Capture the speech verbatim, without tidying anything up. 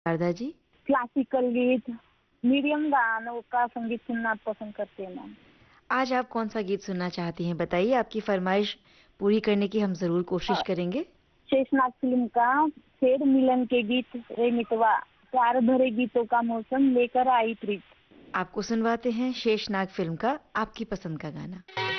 Sharda ji? Classical गीत, medium गानों का संगीत सुनना पसंद करती हूँ मैम। आज आप कौन-सा गीत सुनना चाहती हैं बताइए? आपकी फरमाइश पूरी करने की हम ज़रूर कोशिश अ, करेंगे। शेषनाग फ़िल्म का फिर मिलन के गीत रे मितवा, प्यार भरे गीतों का मौसम लेकर आई प्रीत। आपको सुनवाते हैं शेषनाग फ़िल्म का आपकी पसंद का गाना।